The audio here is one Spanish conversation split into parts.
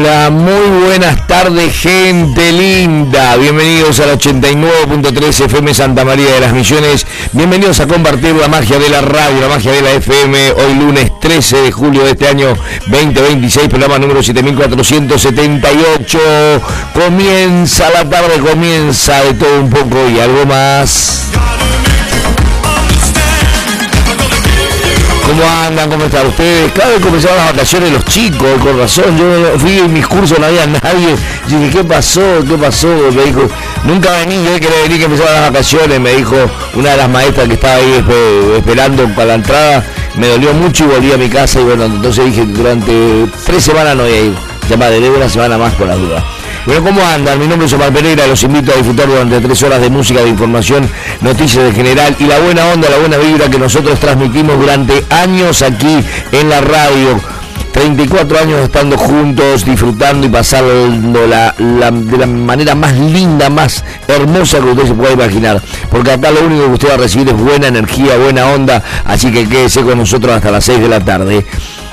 Hola, muy buenas tardes, gente linda. Bienvenidos al 89.3 FM Santa María de las Misiones. Bienvenidos a compartir la magia de la radio, la magia de la FM. Hoy lunes 13 de julio de este año 2026, programa número 7478. Comienza la tarde, comienza de todo un poco y algo más. ¿Cómo andan? ¿Cómo están ustedes? Cada vez comenzaban las vacaciones los chicos, con razón. Yo fui en mis cursos, no había nadie. Yo dije, ¿qué pasó? Me dijo, nunca vení, yo quería venir que empezaban las vacaciones. Me dijo una de las maestras que estaba ahí esperando para la entrada. Me dolió mucho y volví a mi casa. Y bueno, entonces dije, durante 3 semanas no voy a ir. Ya me debo una semana más por las dudas. Bueno, ¿cómo andan? Mi nombre es Omar Pereira, los invito a disfrutar durante 3 horas de música, de información, noticias de general y la buena onda, la buena vibra que nosotros transmitimos durante años aquí en la radio. 34 años estando juntos, disfrutando y pasando de la manera más linda, más hermosa que usted se pueda imaginar. Porque acá lo único que usted va a recibir es buena energía, buena onda, así que quédese con nosotros hasta las 6 de la tarde.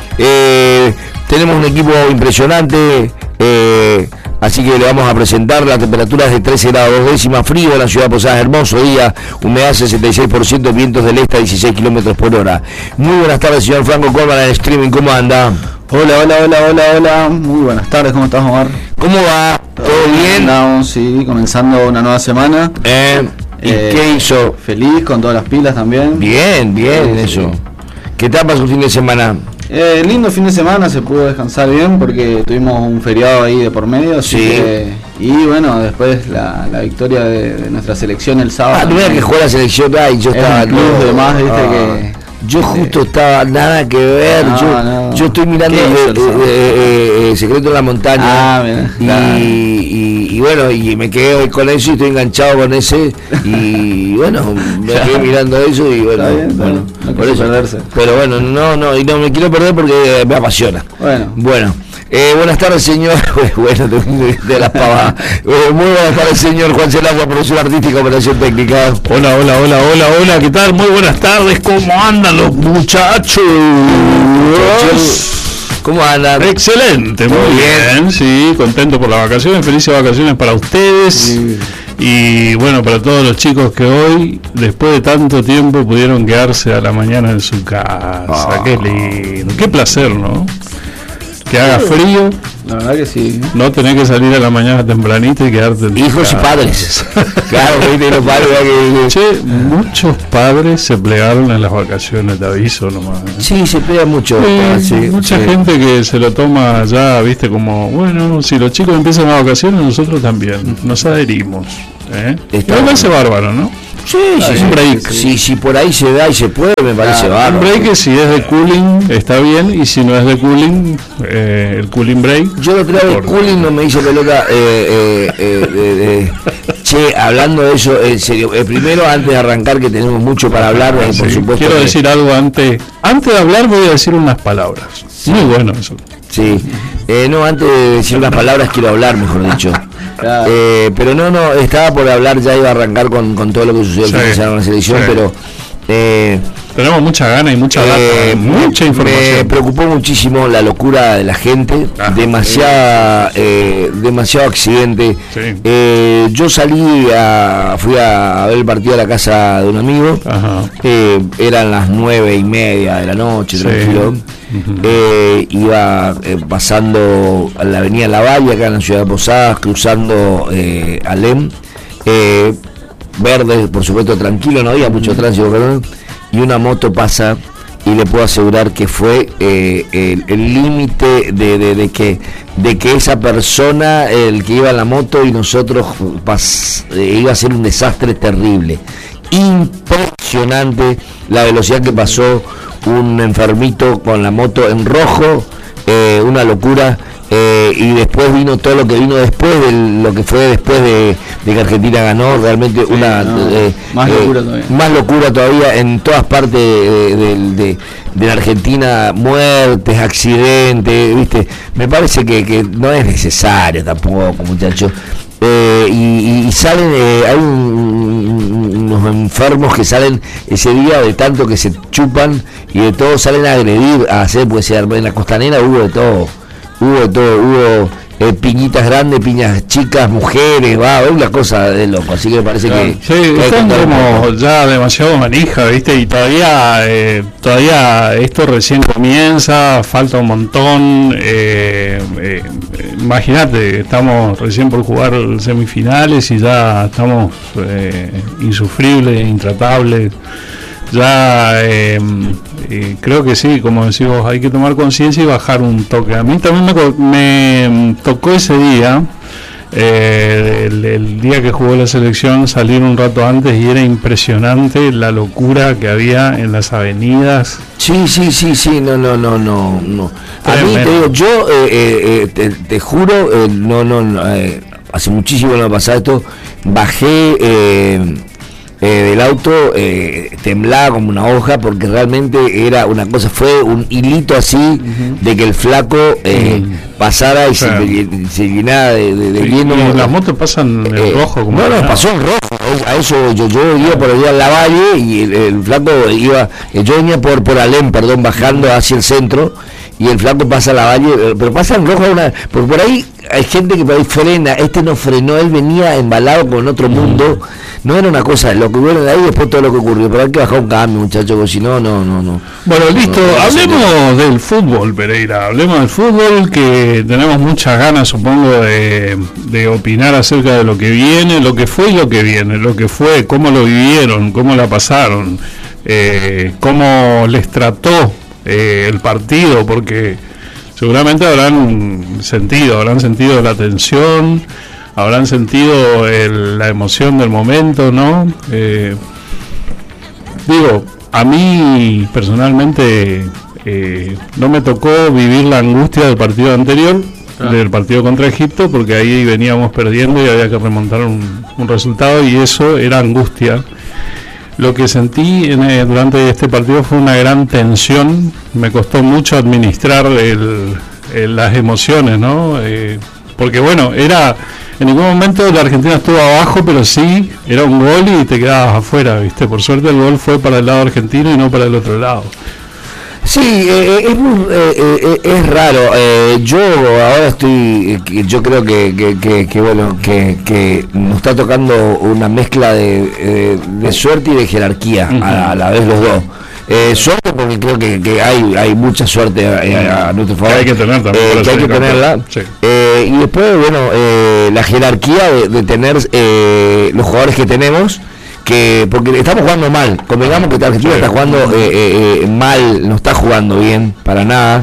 Tenemos un equipo impresionante. Así que le vamos a presentar. La temperatura es de 13 grados 2 décimas, frío en la ciudad de Posadas, hermoso día, humedad 66%, vientos del este a 16 kilómetros por hora. Muy buenas tardes, señor Franco Colman, en el streaming, ¿cómo anda? Hola, muy buenas tardes, ¿cómo estás, Omar? ¿Cómo va? ¿Todo bien? Andamos, sí, comenzando una nueva semana. ¿Y qué hizo? Feliz, con todas las pilas también. Bien, eso. ¿Qué tal pasó el fin de semana? Lindo fin de semana, se pudo descansar bien porque tuvimos un feriado ahí de por medio, así sí. Y bueno, después la victoria de nuestra selección el sábado. No era que jugó la selección, y yo estaba en club de más, viste que... Yo justo estaba, nada que ver, yo estoy mirando Secreto en la Montaña, y bueno, y me quedé hoy con eso y estoy enganchado con ese, y bueno, me quedé mirando eso y bueno, no por eso perderse. Pero bueno, no me quiero perder porque me apasiona. Bueno. Buenas tardes, señor. Bueno, de las pavadas. Muy buenas tardes, señor Juan Celagua, producción artística, operación técnica. Hola, ¿qué tal? Muy buenas tardes, ¿cómo andan los muchachos? ¿Cómo andan? Excelente, muy bien, sí, contento por las vacaciones, felices vacaciones para ustedes. Sí. Y bueno, para todos los chicos que hoy, después de tanto tiempo, pudieron quedarse a la mañana en su casa. Qué lindo, qué placer, ¿no? Que haga frío, la verdad que sí. No tenés que salir a la mañana tempranito y quedarte en hijos y padres. Claro, los padres. Che, muchos padres se plegaron en las vacaciones, te aviso nomás. Sí, se plega mucho. Mucha gente que se lo toma ya, viste, como, bueno, si los chicos empiezan las vacaciones, nosotros también nos adherimos. Me parece bárbaro, ¿no? Sí, un break. Si por ahí se da y se puede, me parece bárbaro. Un break que si es de cooling está bien, y si no es de cooling, el cooling break. Yo lo creo que el cooling no me hizo pelota. Che, hablando de eso, en serio, primero, antes de arrancar, que tenemos mucho para hablar, por supuesto. Quiero decir algo antes de hablar, voy a decir unas palabras. Sí. Muy bueno eso. Sí, antes de decir unas palabras quiero hablar, mejor dicho. Claro. Pero no, estaba por hablar, ya iba a arrancar con todo lo que sucedió en la selección, pero tenemos mucha gana y mucha data, mucha información. Me preocupó muchísimo la locura de la gente, demasiado accidente. Sí. Yo fui a ver el partido a la casa de un amigo. Eran las 9:30 de la noche, tranquilo. Iba pasando a la avenida Lavalle, acá en la ciudad de Posadas, cruzando Alem, verde, por supuesto, tranquilo, no había mucho tránsito, y una moto pasa, y le puedo asegurar que fue el límite de que esa persona, el que iba en la moto y nosotros, iba a ser un desastre terrible. Impresionante la velocidad que pasó un enfermito con la moto en rojo, una locura. Y después vino todo lo que vino después de lo que fue después de que Argentina ganó, realmente más locura todavía en todas partes de la Argentina, muertes, accidentes, viste, me parece que no es necesario tampoco, muchachos. Y salen, hay unos enfermos que salen ese día de tanto que se chupan y de todo salen a agredir, a hacer, pues en la Costanera hubo de todo. hubo de todo, hubo piñitas grandes, piñas chicas, mujeres, es una cosa de loco, así que me parece que... Sí, están como ya demasiado manija, ¿viste? Y todavía esto recién comienza, falta un montón, imagínate, estamos recién por jugar semifinales y ya estamos insufribles, intratables. Ya creo que sí, como decimos, hay que tomar conciencia y bajar un toque. A mí también me tocó ese día, el día que jugó la selección, salir un rato antes y era impresionante la locura que había en las avenidas. Sí, no. A mí te digo, yo te juro, hace muchísimo no me pasaba esto, bajé del auto, temblaba como una hoja porque realmente era una cosa, fue un hilito así de que el flaco pasara y se llenaba de lleno. Y las motos pasan en rojo como pasó en rojo. A eso yo iba por allá a la Valle y el flaco iba, yo venía por Alem, bajando hacia el centro, y el flaco pasa a la Valle, pero pasa en rojo porque por ahí hay gente que por ahí frena, no frenó, él venía embalado con otro mundo, no era una cosa, lo que hubo de ahí después todo lo que ocurrió, pero hay que bajar un cambio, muchachos, porque si no. Bueno, listo, hablemos del fútbol, Pereira, hablemos del fútbol, que tenemos muchas ganas, supongo, de opinar acerca de lo que viene, lo que fue y lo que viene, lo que fue, cómo lo vivieron, cómo la pasaron, cómo les trató el partido, porque seguramente habrán sentido la tensión, habrán sentido la emoción del momento, ¿no? Digo, a mí personalmente no me tocó vivir la angustia del partido anterior, del partido contra Egipto, porque ahí veníamos perdiendo y había que remontar un resultado, y eso era angustia. Lo que sentí durante este partido fue una gran tensión. Me costó mucho administrar las emociones, ¿no? Porque bueno, en ningún momento la Argentina estuvo abajo, pero sí, era un gol y te quedabas afuera, ¿viste? Por suerte el gol fue para el lado argentino y no para el otro lado. Sí, es raro. Yo ahora yo creo que nos está tocando una mezcla de suerte y de jerarquía, a la vez los dos. Suerte porque creo que hay mucha suerte a nuestro favor. Que hay que tener también. Que hay que tenerla. Sí. Y después, la jerarquía de tener los jugadores que tenemos. Porque estamos jugando mal, convengamos que esta Argentina está jugando mal, no está jugando bien para nada,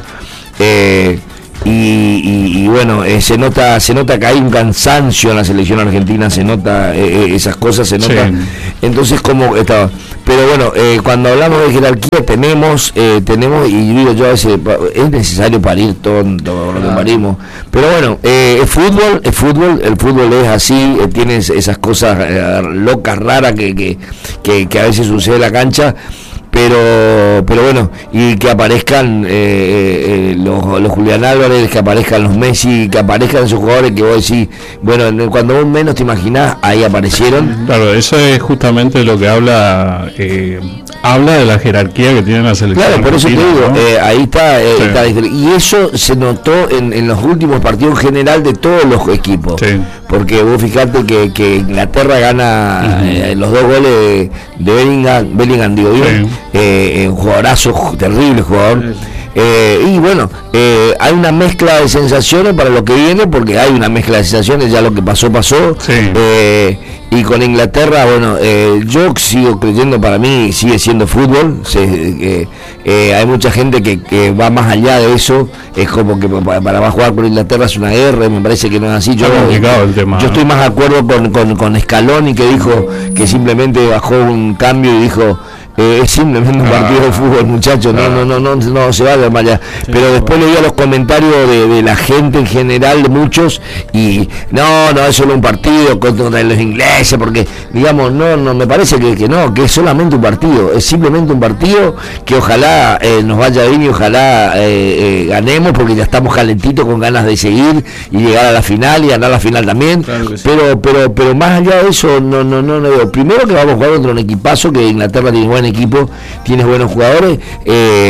y se nota que hay un cansancio en la selección argentina, se nota esas cosas, se nota, entonces como estaba, pero bueno, cuando hablamos de jerarquía tenemos y digo yo a veces es necesario parir todo lo que parimos, pero bueno, el fútbol es así, tiene esas cosas locas, raras que a veces sucede en la cancha. Pero bueno, y que aparezcan los Julián Álvarez, que aparezcan los Messi, que aparezcan esos jugadores que vos decís, bueno, cuando vos menos te imaginás, ahí aparecieron. Claro, eso es justamente lo que habla de la jerarquía que tiene la selección. Claro, por eso te digo, ¿no? Ahí está, y eso se notó en los últimos partidos en general de todos los equipos. Sí. Porque vos fijate que Inglaterra gana los 2 goles de Bellingham, digo bien. Sí. Un jugadorazo, terrible jugador. Y bueno, hay una mezcla de sensaciones para lo que viene, porque hay una mezcla de sensaciones, ya lo que pasó. Sí. Y con Inglaterra, bueno, yo sigo creyendo, para mí sigue siendo fútbol. Hay mucha gente que va más allá de eso, es como que para jugar con Inglaterra es una guerra, me parece que no es así. Yo estoy más de acuerdo con Scaloni, que dijo que simplemente bajó un cambio y dijo, es simplemente un partido de fútbol, muchachos, no se va de más allá. Sí, pero después leía los comentarios de la gente en general, de muchos, y no es solo un partido contra los ingleses, porque digamos, no me parece que es solamente un partido, es simplemente un partido que ojalá nos vaya bien y ojalá ganemos, porque ya estamos calentitos con ganas de seguir y llegar a la final y ganar la final también. Claro que sí. Pero más allá de eso no veo. Primero que vamos a jugar contra un equipazo, que Inglaterra tiene buen equipo, tiene buenos jugadores,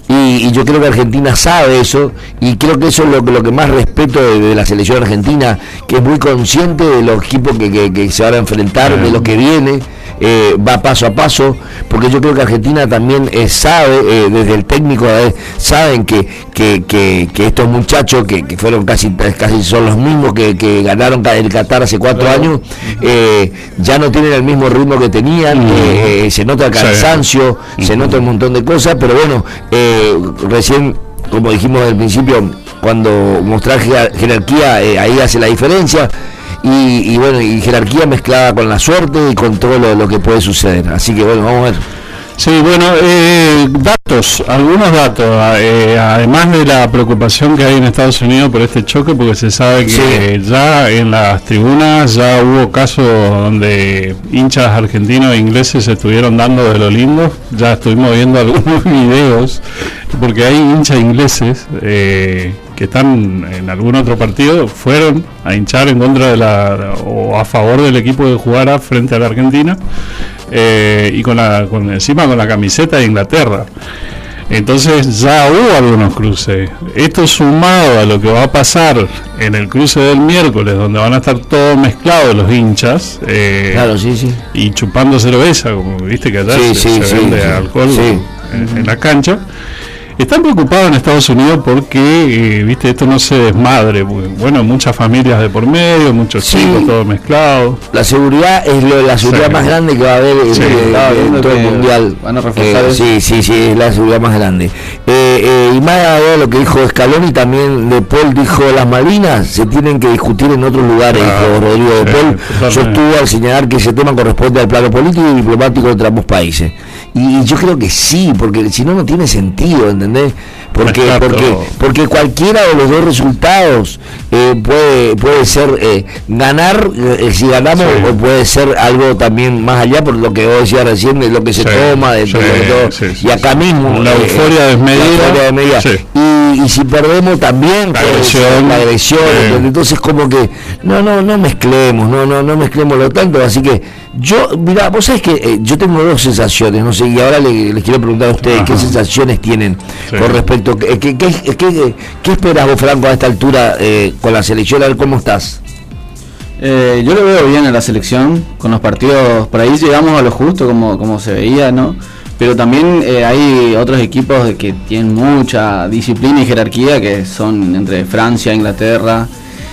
Y yo creo que Argentina sabe eso, y creo que eso es lo que más respeto de la selección argentina, que es muy consciente de los equipos que se van a enfrentar, de lo que viene, va paso a paso, porque yo creo que Argentina también sabe, desde el técnico, saben que estos muchachos que fueron casi son los mismos que ganaron el Qatar hace 4 años, ya no tienen el mismo ritmo que tenían, se nota el cansancio, se nota un montón de cosas, pero bueno, recién, como dijimos al principio, cuando mostrar jerarquía, ahí hace la diferencia, y bueno, y jerarquía mezclada con la suerte y con todo lo que puede suceder. Así que bueno, vamos a ver. Sí, bueno, algunos datos, además de la preocupación que hay en Estados Unidos por este choque, porque se sabe que ya en las tribunas ya hubo casos donde hinchas argentinos e ingleses se estuvieron dando de lo lindo. Ya estuvimos viendo algunos videos, porque hay hinchas ingleses que están en algún otro partido, fueron a hinchar en contra o a favor del equipo que jugara frente a la Argentina, y encima con la camiseta de Inglaterra. Entonces ya hubo algunos cruces. Esto sumado a lo que va a pasar en el cruce del miércoles, donde van a estar todos mezclados los hinchas, claro, y chupando cerveza, como viste que allá se vende alcohol en la cancha. Están preocupados en Estados Unidos porque, viste, esto no se desmadre, porque, bueno, muchas familias de por medio, muchos chicos, todos mezclados. La seguridad es la seguridad más grande que va a haber en todo el mundial. Van a reforzar sí, es la seguridad más grande. Y más allá de lo que dijo Scaloni, también De Paul dijo, las Malvinas se tienen que discutir en otros lugares, dijo Rodrigo De Paul. Sostuvo al señalar que ese tema corresponde al plano político y diplomático de ambos países. Y yo creo que sí, porque si no tiene sentido, ¿entendés? Porque cualquiera de los dos resultados puede ser ganar, si ganamos, o puede ser algo también más allá, por lo que vos decías recién, de lo que se toma, de todo, y acá mismo la euforia desmedida, y si perdemos también la agresión, entonces como que no mezclémoslo tanto. Así que yo, mira, vos sabés que yo tengo dos sensaciones, no sé, y ahora les quiero preguntar a ustedes qué sensaciones tienen con respecto, ¿qué esperas vos, Franco, a esta altura con la selección? A ver cómo estás. Yo lo veo bien a la selección, con los partidos, por ahí llegamos a lo justo como se veía, ¿no? Pero también hay otros equipos que tienen mucha disciplina y jerarquía, que son entre Francia e Inglaterra.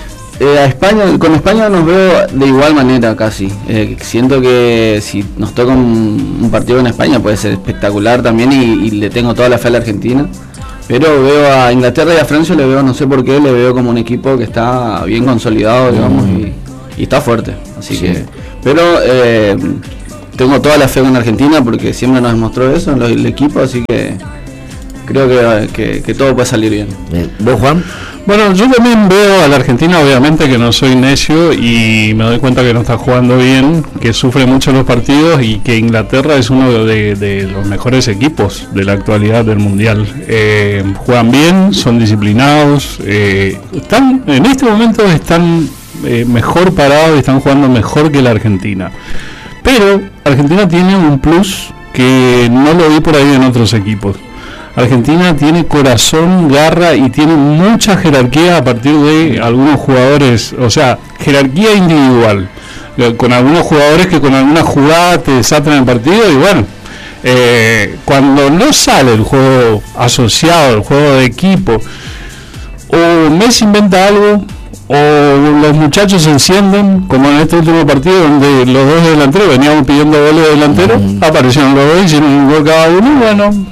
Con España nos veo de igual manera casi. Siento que si nos toca un partido en España puede ser espectacular también, y le tengo toda la fe a la Argentina. Pero veo a Inglaterra y a Francia, le veo como un equipo que está bien consolidado, digamos, y está fuerte. Así que, pero tengo toda la fe en Argentina, porque siempre nos demostró eso en el equipo, así que creo que todo puede salir bien. ¿Vos, Juan? Bueno, yo también veo a la Argentina, obviamente que no soy necio, y me doy cuenta que no está jugando bien, que sufre mucho los partidos, y que Inglaterra es uno de los mejores equipos de la actualidad del Mundial. Juegan bien, son disciplinados, en este momento están mejor parados y están jugando mejor que la Argentina. Pero Argentina tiene un plus que no lo vi por ahí en otros equipos. Argentina tiene corazón, garra y tiene mucha jerarquía a partir de algunos jugadores, o sea, jerarquía individual, con algunos jugadores que con alguna jugada te desatan el partido. Y bueno, cuando no sale el juego asociado, el juego de equipo, o Messi inventa algo, o los muchachos se encienden, como en este último partido donde los dos delanteros veníamos pidiendo goles de delantero, aparecieron los dos, hicieron un gol cada uno, y bueno,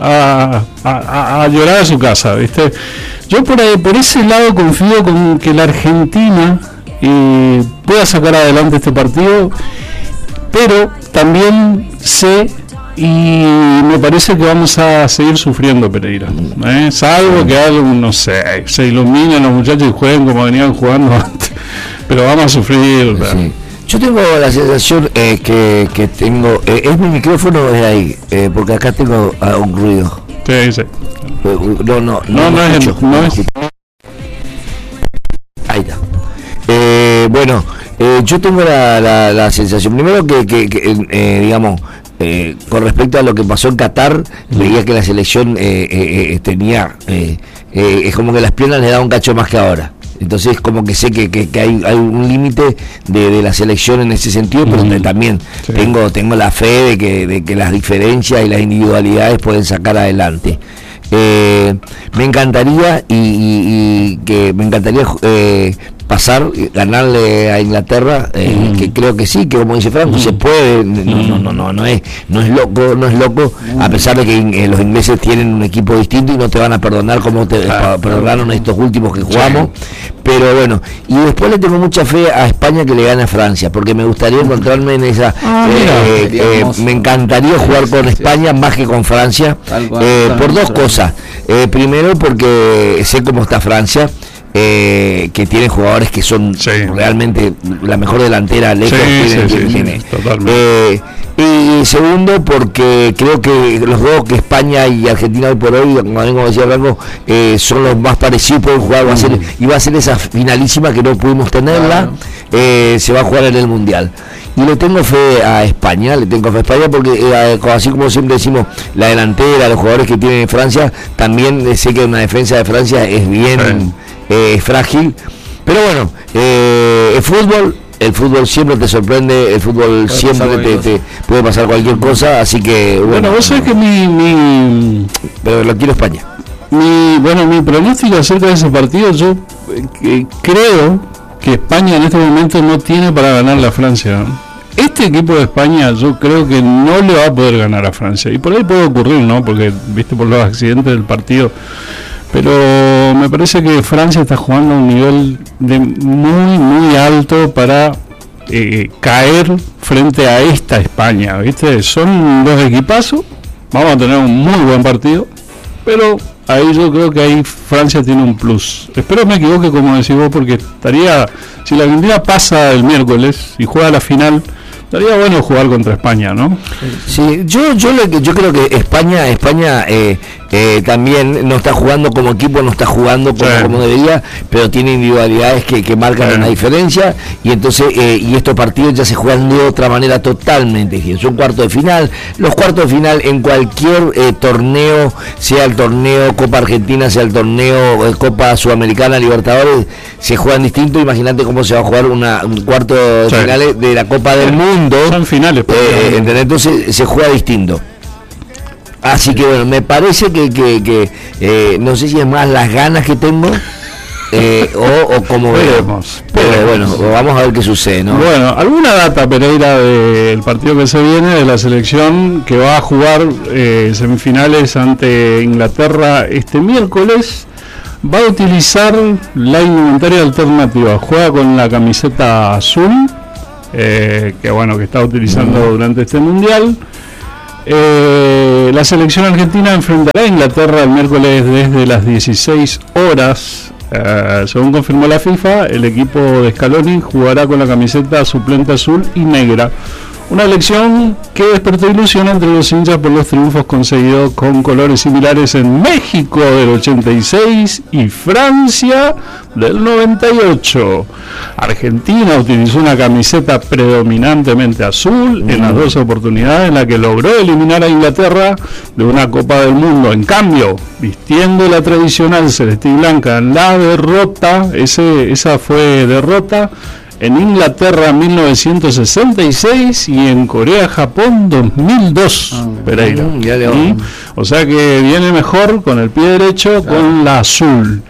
a llorar a su casa, ¿viste? Yo por ese lado confío con que la Argentina pueda sacar adelante este partido, pero también sé, y me parece que vamos a seguir sufriendo, Pereira, salvo que algo, no sé, se iluminen los muchachos y jueguen como venían jugando antes, pero vamos a sufrir. Sí. Yo tengo la sensación que tengo, ¿es mi micrófono o es ahí? Porque acá tengo un ruido. Sí. No es. Ahí está. Bueno, Yo tengo la sensación, primero que digamos, con respecto a lo que pasó en Qatar, veía que la selección tenía, es como que las piernas le daban un cacho más que ahora. Entonces como que sé que hay un límite de la selección en ese sentido, pero también tengo la fe de que las diferencias y las individualidades pueden sacar adelante. Me encantaría pasar, ganarle a Inglaterra, que creo que sí, que como dice Franco, se puede, no es loco, a pesar de que los ingleses tienen un equipo distinto y no te van a perdonar como te perdonaron estos últimos que jugamos, pero bueno, y después le tengo mucha fe a España que le gane a Francia, porque me gustaría encontrarme en esa, me encantaría jugar con España más que con Francia, por dos cosas. Primero porque sé cómo está Francia, que tiene jugadores que son realmente la mejor delantera lejos tiene. Y segundo porque creo que los dos, que España y Argentina hoy por hoy, como decía Blanco, son los más parecidos, pueden jugar, y va a ser esa finalísima que no pudimos tenerla, se va a jugar en el Mundial. Y le tengo fe a España, porque así como siempre decimos, la delantera, los jugadores que tiene Francia, también sé que una defensa de Francia es bien frágil, pero bueno, el fútbol siempre te sorprende, el fútbol siempre te puede pasar cualquier cosa, así que bueno, vos sabés que pero lo quiero España. Mi pronóstico acerca de ese partido, yo creo que España en este momento no tiene para ganarle a Francia. Este equipo de España yo creo que no le va a poder ganar a Francia, y por ahí puede ocurrir, ¿no? Porque viste por los accidentes del partido, pero me parece que Francia está jugando a un nivel muy alto para caer frente a esta España, ¿viste? Son dos equipazos, vamos a tener un muy buen partido, pero ahí yo creo que ahí Francia tiene un plus. Espero me equivoque, como decís vos, porque si la Argentina pasa el miércoles y juega la final, estaría bueno jugar contra España, ¿no? Sí, yo creo que España también no está jugando como equipo, no está jugando como debería, pero tiene individualidades que marcan una diferencia, y entonces y estos partidos ya se juegan de otra manera totalmente. Son cuartos de final. Los cuartos de final en cualquier torneo, sea el torneo Copa Argentina, sea el torneo Copa Sudamericana, Libertadores, se juegan distinto. Imagínate cómo se va a jugar un cuarto de finales de la Copa del Mundo. Son finales, ¿entendés? Entonces se juega distinto. Así que bueno, me parece que no sé si es más las ganas que tengo o como veremos. Pero bueno, vamos a ver qué sucede, ¿no? Bueno, alguna data, Pereira, del partido que se viene de la selección que va a jugar semifinales ante Inglaterra este miércoles. Va a utilizar la indumentaria alternativa. Juega con la camiseta azul, que está utilizando durante este mundial. La selección argentina enfrentará a Inglaterra el miércoles desde las 16 horas. Según confirmó la FIFA, el equipo de Scaloni jugará con la camiseta suplente azul y negra. Una elección que despertó ilusión entre los hinchas por los triunfos conseguidos con colores similares en México del 86 y Francia del 98. Argentina utilizó una camiseta predominantemente azul en las dos oportunidades en las que logró eliminar a Inglaterra de una Copa del Mundo. En cambio, vistiendo la tradicional celeste y blanca, la derrota, esa fue derrota en Inglaterra 1966 y en Corea-Japón 2002, Pereira. O sea que viene mejor con el pie derecho, con la azul.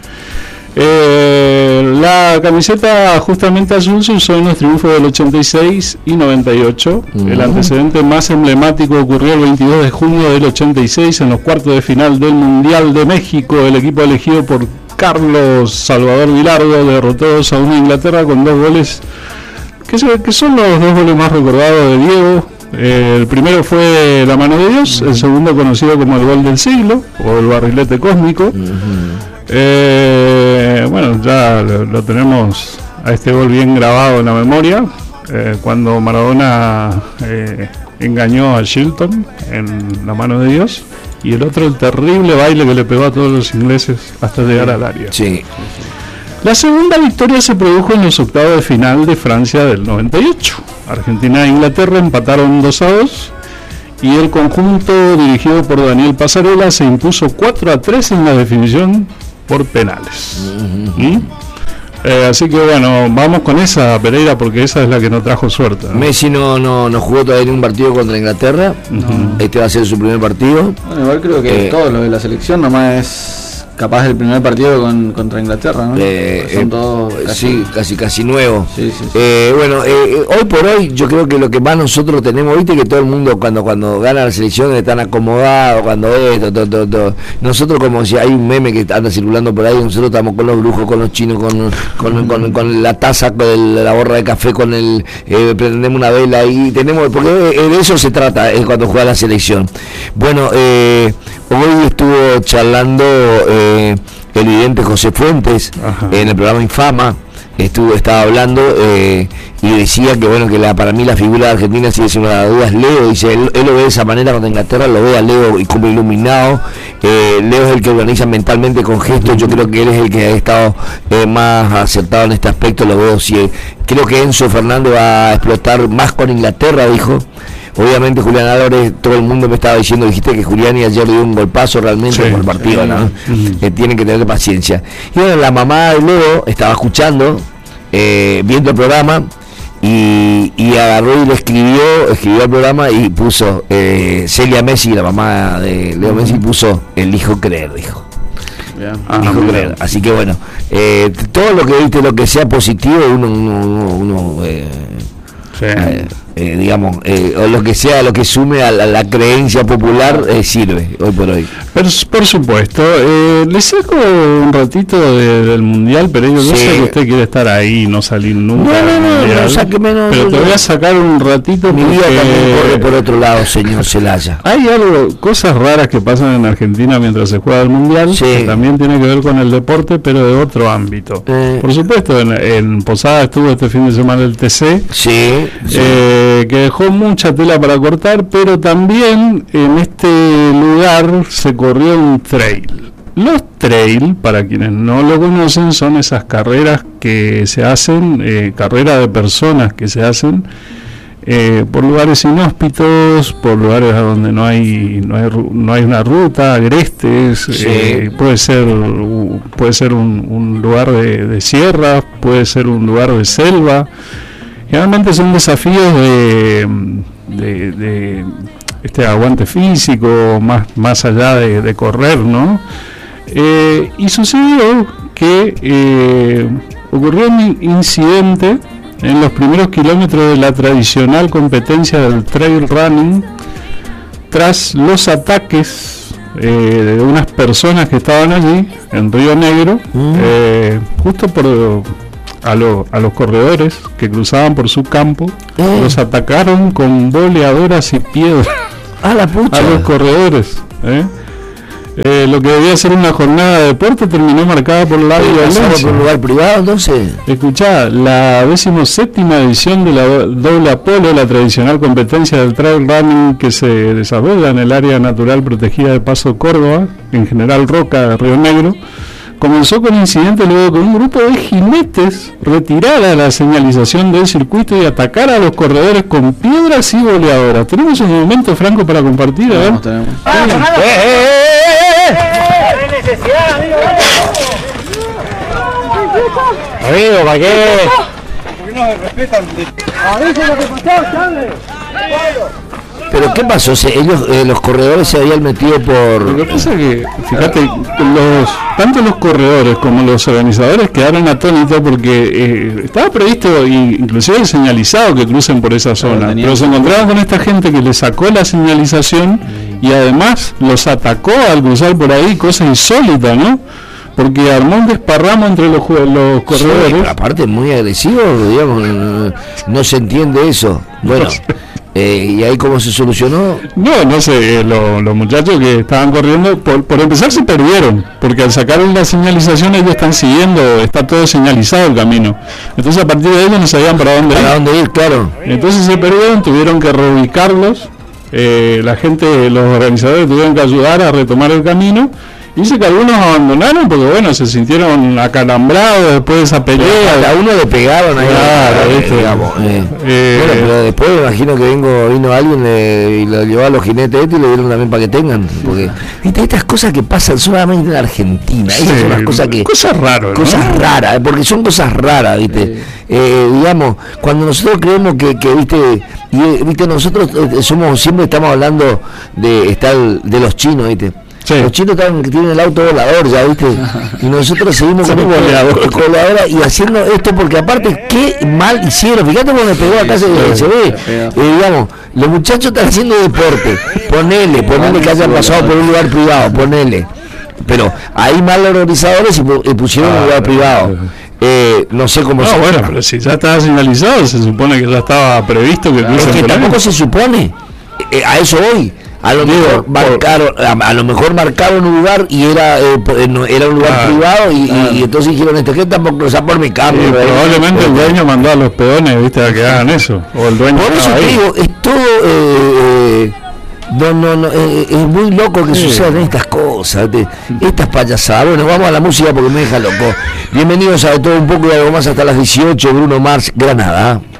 La camiseta justamente azul se usó en los triunfos del 86 y 98. El antecedente más emblemático ocurrió el 22 de junio del 86 en los cuartos de final del Mundial de México. El equipo elegido por Carlos Salvador Vilardo derrotó 2-1 a Inglaterra con 2 goles que son los 2 goles más recordados de Diego. El primero fue la mano de Dios, el segundo conocido como el gol del siglo o el barrilete cósmico. Ya lo tenemos a este gol bien grabado en la memoria, cuando Maradona engañó a Shilton en la mano de Dios. Y el otro, el terrible baile que le pegó a todos los ingleses hasta llegar al área. Sí. La segunda victoria se produjo en los octavos de final de Francia del 98. Argentina e Inglaterra empataron 2-2 y el conjunto dirigido por Daniel Passarella se impuso 4-3 en la definición por penales. Así que bueno, vamos con esa, Pereira, porque esa es la que nos trajo suerte, ¿no? Messi no jugó todavía en un partido contra Inglaterra. Este va a ser su primer partido. Bueno, igual creo que todo lo de la selección nomás es capaz el primer partido contra Inglaterra, ¿no? Son todos casi nuevos. Sí. Hoy por hoy yo creo que lo que más nosotros tenemos, viste que todo el mundo cuando gana la selección están acomodados, cuando todo. Nosotros, como si hay un meme que anda circulando por ahí, nosotros estamos con los brujos, con los chinos, con la taza, con la borra de café, con prendemos una vela y tenemos, porque de eso se trata cuando juega la selección. Bueno, hoy estuvo charlando el vidente José Fuentes en el programa Infama. Estaba hablando y decía que bueno, que para mí la figura de Argentina, si es una duda, es Leo. Dice, él lo ve de esa manera contra Inglaterra, lo ve a Leo y como iluminado. Leo es el que organiza mentalmente con gestos. Yo creo que él es el que ha estado más acertado en este aspecto. Lo veo, creo que Enzo Fernández va a explotar más con Inglaterra, dijo. Obviamente Julián Álvarez, todo el mundo me estaba diciendo, dijiste que Julián y ayer le dio un golpazo realmente por el partido, ¿no? Tienen que tener paciencia. Y bueno, la mamá de Leo estaba escuchando, viendo el programa, y agarró y le escribió el programa y puso Celia Messi, la mamá de Leo Messi, puso el hijo creer, dijo. Hijo creer. Así que bueno, todo lo que viste, lo que sea positivo, uno digamos, o lo que sea, lo que sume a la creencia popular, sirve hoy por hoy. Por supuesto. Le saco un ratito del mundial, pero yo sé que usted quiere estar ahí y no salir nunca. No, sáqueme, pero te voy a sacar un ratito. Mi vida también corre por otro lado, señor Celaya. Hay cosas raras que pasan en Argentina mientras se juega el mundial, que también tiene que ver con el deporte, pero de otro ámbito. Por supuesto, en Posada estuvo este fin de semana el TC. Que dejó mucha tela para cortar, pero también en este lugar se corrió un trail. Los trail, para quienes no lo conocen, son esas carreras que se hacen, carreras de personas que se hacen por lugares inhóspitos, por lugares donde no hay una ruta, agrestes, puede ser un lugar de sierra, puede ser un lugar de selva. Generalmente son desafíos de este aguante físico, más allá de correr, ¿no? Y sucedió que ocurrió un incidente en los primeros kilómetros de la tradicional competencia del trail running, tras los ataques de unas personas que estaban allí en Río Negro, justo a los corredores que cruzaban por su campo. Los atacaron con boleadoras y piedras a los corredores. Lo que debía ser una jornada de deporte terminó marcada por la violencia. ¿Por un lugar privado entonces? Escuchá, la 17ª edición de la doble Apolo, la tradicional competencia del trail running que se desarrolla en el área natural protegida de Paso Córdoba, en General Roca de Río Negro, comenzó con incidente luego que un grupo de jinetes retirara la señalización del circuito y atacara a los corredores con piedras y boleadoras. Tenemos un momento, Franco, para compartir. A ver. ¡Hay necesidad, amigo! Amigo, ¿para qué? ¿Por qué no respetan? ¡Avisa lo que pasó, chale! ¿Pero qué pasó? Ellos, los corredores se habían metido por... Lo que pasa es que, fíjate, tanto los corredores como los organizadores quedaron atónitos porque estaba previsto, inclusive señalizado, que crucen por esa zona, pero se encontraron con esta gente que les sacó la señalización y además los atacó al cruzar por ahí, cosa insólita, ¿no? Porque armó un desparramo entre los corredores. Sí, pero aparte muy agresivo, digamos, no se entiende eso. Bueno... ¿y ahí cómo se solucionó? No sé, los muchachos que estaban corriendo, por empezar se perdieron, porque al sacar la señalización ellos están siguiendo, está todo señalizado el camino. Entonces a partir de ellos no sabían para dónde ir, claro. Entonces se perdieron, tuvieron que reubicarlos, los organizadores tuvieron que ayudar a retomar el camino, Dice que algunos abandonaron porque bueno, se sintieron acalambrados después de esa pelea. A uno le pegaron ahí, claro, digamos. Bueno, pero después me imagino que vino alguien y lo llevó a los jinetes y le dieron también para que tengan, porque ¿viste? Estas cosas que pasan solamente en Argentina, esas son las cosas que cosas raras, cosas raras, porque son cosas raras, ¿viste? Digamos, cuando nosotros creemos que viste, nosotros siempre estamos hablando de los chinos, ¿viste? Sí. Los chinos que tienen el auto volador, ya viste, y nosotros seguimos con el volador y haciendo esto porque aparte qué mal hicieron. Fíjate cómo me pegó acá, se ve, digamos, los muchachos están haciendo deporte, ponele que hayan pasado por un lugar privado, ponele, pero hay mal organizadores y pusieron un lugar privado. No sé cómo se bueno, pero si ya estaba señalizado, se supone que ya estaba previsto que es que tampoco se supone, a eso voy. A lo mejor marcaron un lugar y era un lugar privado y entonces dijeron que tampoco cruzar por mi carro. Probablemente el dueño mandó a los peones, viste, a que hagan eso. O el dueño. Por eso te digo, es todo es muy loco que sucedan estas cosas, estas payasadas. Bueno, vamos a la música porque me deja loco. Bienvenidos a De Todo Un Poco y Algo Más hasta las 18, Bruno Mars, Granada.